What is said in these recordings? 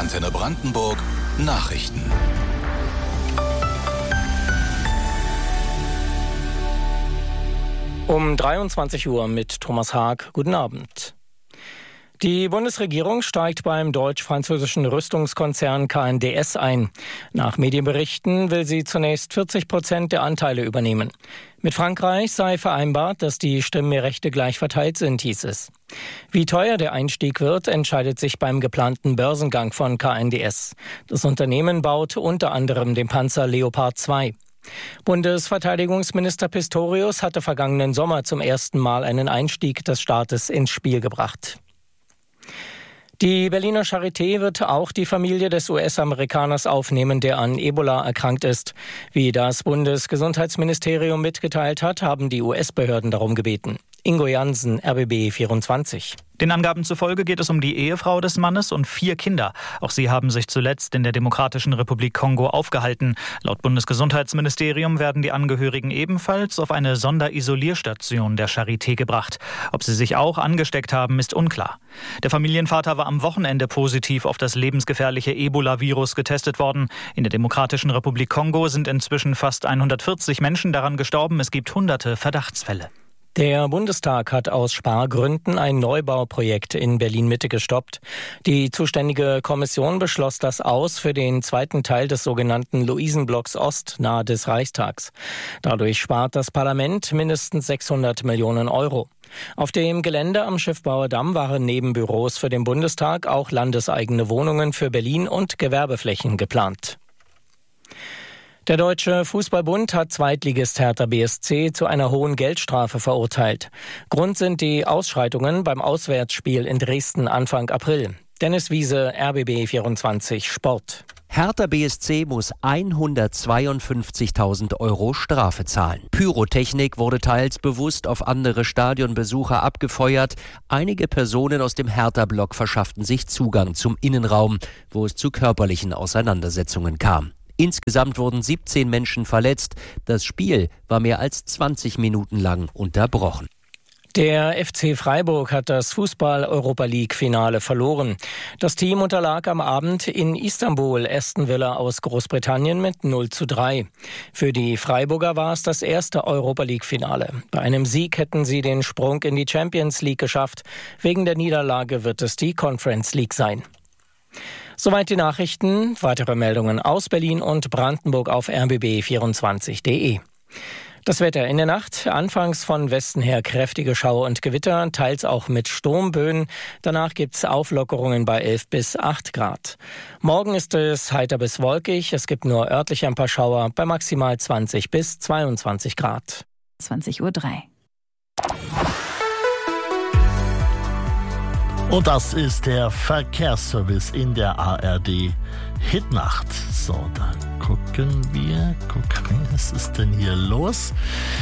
Antenne Brandenburg Nachrichten. Um 23 Uhr mit Thomas Haag. Guten Abend. Die Bundesregierung steigt beim deutsch-französischen Rüstungskonzern KNDS ein. Nach Medienberichten will sie zunächst 40% der Anteile übernehmen. Mit Frankreich sei vereinbart, dass die Stimmrechte gleich verteilt sind, hieß es. Wie teuer der Einstieg wird, entscheidet sich beim geplanten Börsengang von KNDS. Das Unternehmen baut unter anderem den Panzer Leopard 2. Bundesverteidigungsminister Pistorius hatte vergangenen Sommer zum ersten Mal einen Einstieg des Staates ins Spiel gebracht. Die Berliner Charité wird auch die Familie des US-Amerikaners aufnehmen, der an Ebola erkrankt ist. Wie das Bundesgesundheitsministerium mitgeteilt hat, haben die US-Behörden darum gebeten. Ingo Jansen, RBB 24. Den Angaben zufolge geht es um die Ehefrau des Mannes und 4 Kinder. Auch sie haben sich zuletzt in der Demokratischen Republik Kongo aufgehalten. Laut Bundesgesundheitsministerium werden die Angehörigen ebenfalls auf eine Sonderisolierstation der Charité gebracht. Ob sie sich auch angesteckt haben, ist unklar. Der Familienvater war am Wochenende positiv auf das lebensgefährliche Ebola-Virus getestet worden. In der Demokratischen Republik Kongo sind inzwischen fast 140 Menschen daran gestorben. Es gibt hunderte Verdachtsfälle. Der Bundestag hat aus Spargründen ein Neubauprojekt in Berlin-Mitte gestoppt. Die zuständige Kommission beschloss das aus für den zweiten Teil des sogenannten Luisenblocks Ost nahe des Reichstags. Dadurch spart das Parlament mindestens 600 Millionen Euro. Auf dem Gelände am Schiffbauer Damm waren neben Büros für den Bundestag auch landeseigene Wohnungen für Berlin und Gewerbeflächen geplant. Der Deutsche Fußballbund hat Zweitligist Hertha BSC zu einer hohen Geldstrafe verurteilt. Grund sind die Ausschreitungen beim Auswärtsspiel in Dresden Anfang April. Dennis Wiese, RBB 24 Sport. Hertha BSC muss 152.000 Euro Strafe zahlen. Pyrotechnik wurde teils bewusst auf andere Stadionbesucher abgefeuert. Einige Personen aus dem Hertha-Block verschafften sich Zugang zum Innenraum, wo es zu körperlichen Auseinandersetzungen kam. Insgesamt wurden 17 Menschen verletzt. Das Spiel war mehr als 20 Minuten lang unterbrochen. Der FC Freiburg hat das Fußball-Europa-League-Finale verloren. Das Team unterlag am Abend in Istanbul Aston Villa aus Großbritannien mit 0:3. Für die Freiburger war es das erste Europa-League-Finale. Bei einem Sieg hätten sie den Sprung in die Champions League geschafft. Wegen der Niederlage wird es die Conference League sein. Soweit die Nachrichten. Weitere Meldungen aus Berlin und Brandenburg auf rbb24.de. Das Wetter in der Nacht. Anfangs von Westen her kräftige Schauer und Gewitter, teils auch mit Sturmböen. Danach gibt's Auflockerungen bei 11 bis 8 Grad. Morgen ist es heiter bis wolkig. Es gibt nur örtlich ein paar Schauer bei maximal 20 bis 22 Grad. 20:03 Uhr. Und das ist der Verkehrsservice in der ARD Hitnacht. So, da gucken wir. Was ist denn hier los?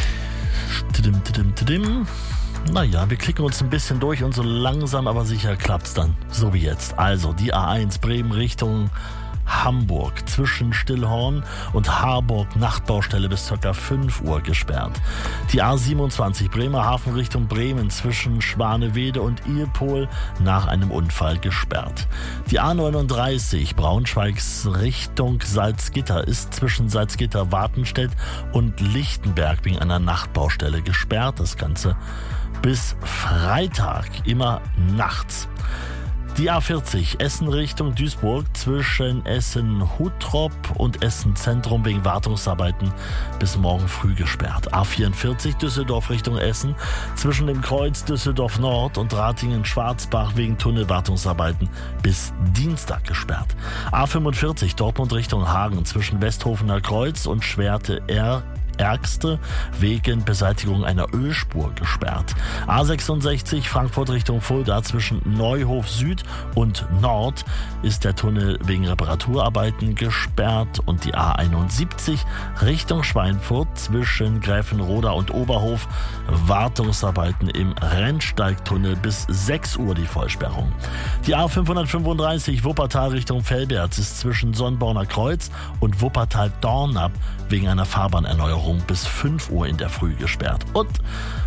Naja, wir klicken uns ein bisschen durch und so langsam, aber sicher klappt's dann. So wie jetzt. Also, die A1 Bremen Richtung Hamburg zwischen Stillhorn und Harburg Nachtbaustelle bis ca. 5 Uhr gesperrt. Die A27 Bremerhaven Richtung Bremen zwischen Schwanewede und Ilpol nach einem Unfall gesperrt. Die A39 Braunschweigs Richtung Salzgitter ist zwischen Salzgitter-Wartenstedt und Lichtenberg wegen einer Nachtbaustelle gesperrt. Das Ganze bis Freitag, immer nachts. Die A40 Essen Richtung Duisburg zwischen Essen-Huttrop und Essen-Zentrum wegen Wartungsarbeiten bis morgen früh gesperrt. A44 Düsseldorf Richtung Essen zwischen dem Kreuz Düsseldorf Nord und Ratingen-Schwarzbach wegen Tunnelwartungsarbeiten bis Dienstag gesperrt. A45 Dortmund Richtung Hagen zwischen Westhofener Kreuz und Schwerte Ärgste wegen Beseitigung einer Ölspur gesperrt. A66 Frankfurt Richtung Fulda zwischen Neuhof Süd und Nord ist der Tunnel wegen Reparaturarbeiten gesperrt und die A71 Richtung Schweinfurt zwischen Gräfenroda und Oberhof Wartungsarbeiten im Rennsteigtunnel bis 6 Uhr die Vollsperrung. Die A535 Wuppertal Richtung Velberts ist zwischen Sonnborner Kreuz und Wuppertal-Dornap wegen einer Fahrbahnerneuerung bis 5 Uhr in der Früh gesperrt. Und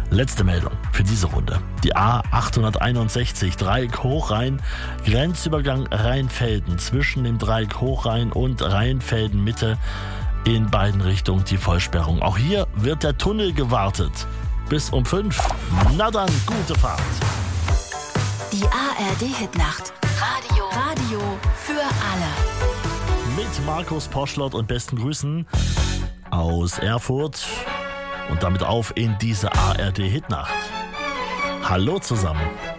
Letzte Meldung für diese Runde. Die A861 Dreieck Hochrhein, Grenzübergang Rheinfelden, zwischen dem Dreieck Hochrhein und Rheinfelden Mitte in beiden Richtungen die Vollsperrung. Auch hier wird der Tunnel gewartet. Bis um 5. Na dann, gute Fahrt. Die ARD-Hitnacht. Radio für alle. Mit Markus Poschlott und besten Grüßen aus Erfurt. Und damit auf in diese ARD-Hitnacht. Hallo zusammen.